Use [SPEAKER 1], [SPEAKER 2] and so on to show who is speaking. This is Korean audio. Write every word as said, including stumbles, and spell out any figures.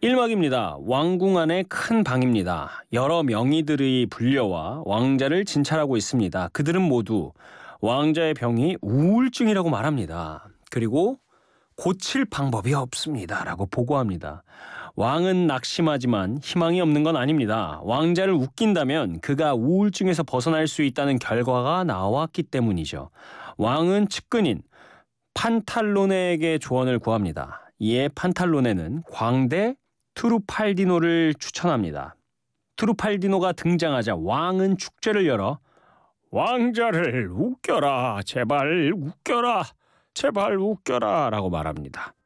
[SPEAKER 1] 일 막입니다. 왕궁 안의 큰 방입니다. 여러 명의들이 불려와 왕자를 진찰하고 있습니다. 그들은 모두 왕자의 병이 우울증이라고 말합니다. 그리고 고칠 방법이 없습니다. 라고 보고합니다. 왕은 낙심하지만 희망이 없는 건 아닙니다. 왕자를 웃긴다면 그가 우울증에서 벗어날 수 있다는 결과가 나왔기 때문이죠. 왕은 측근인 판탈로네에게 조언을 구합니다. 이에 판탈로네는 광대 트루팔디노를 추천합니다. 트루팔디노가 등장하자 왕은 축제를 열어 왕자를 웃겨라, 제발 웃겨라, 제발 웃겨라 라고 말합니다.